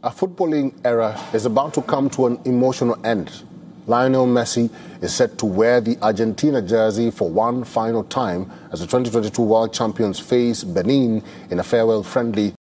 A footballing era is about to come to an emotional end. Lionel Messi is set to wear the Argentina jersey for one final time as the 2022 World Champions face Benin in a farewell friendly